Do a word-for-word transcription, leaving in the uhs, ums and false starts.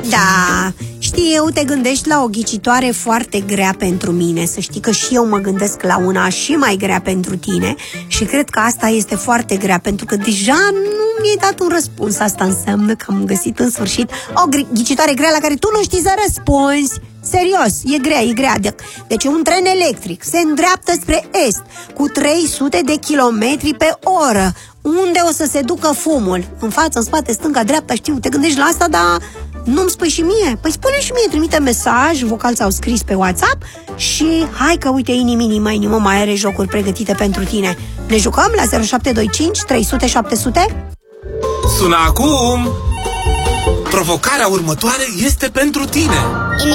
Da, știu, te gândești la o ghicitoare foarte grea pentru mine. Să știi că și eu mă gândesc la una și mai grea pentru tine. Și cred că asta este foarte grea, pentru că deja nu mi-ai dat un răspuns. Asta înseamnă că am găsit în sfârșit o ghicitoare grea la care tu nu știi să răspunzi. Serios, e grea, e grea. Deci un tren electric se îndreaptă spre est cu trei sute de kilometri pe oră. Unde o să se ducă fumul? În față, în spate, stânga, dreapta, știu, te gândești la asta, dar nu-mi spui și mie? Păi spune și mie, trimite mesaj, vocal sau scris pe WhatsApp. Și hai că, uite, inimini, mai inimă, mai are jocuri pregătite pentru tine. Ne jucăm la zero șapte doi cinci trei sute șapte sute? Sună acum! Provocarea următoare este pentru tine.